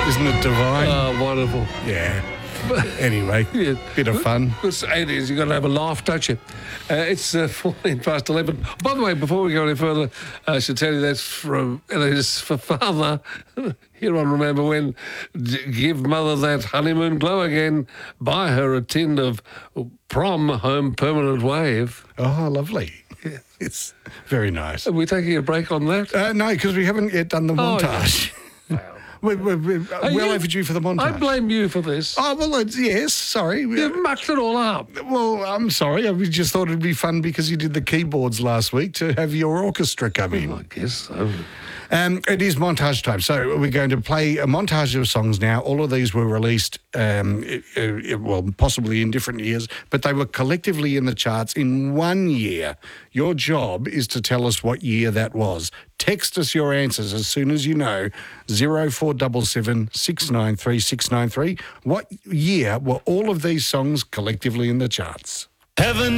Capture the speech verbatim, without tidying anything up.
Isn't it divine? Oh, wonderful. Yeah. Anyway, Yeah. bit of fun. It's, it is. You've got to have a laugh, don't you? Uh, it's uh, fourteen past eleven. By the way, before we go any further, I should tell you that's from, it is for Father. Here on Remember When. D- give Mother that honeymoon glow again. Buy her a tin of Prom Home Permanent Wave. Oh, lovely. It's very nice. Are we taking a break on that? Uh, no, because we haven't yet done the Oh, montage. We're, we're, we're uh, Are well you- overdue for the montage. I blame you for this. Oh, well, it's, yes, sorry. You mucked it all up. Well, I'm sorry. I just thought it'd be fun because you did the keyboards last week to have your orchestra come in. I guess so. Um, it is montage time. So we're going to play a montage of songs now. All of these were released, um, uh, uh, well, possibly in different years, but they were collectively in the charts in one year. Your job is to tell us what year that was. Text us your answers as soon as you know, zero four seven seven, six nine three, six nine three. What year were all of these songs collectively in the charts? Heaven